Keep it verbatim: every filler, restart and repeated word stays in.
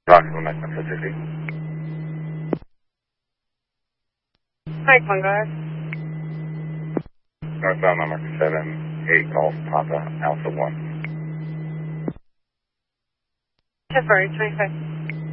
Rockville, Mesa Pacific. Hi, Congress. Northbound number seven, eight Golf Papa, Alpha one. February twenty-fifth.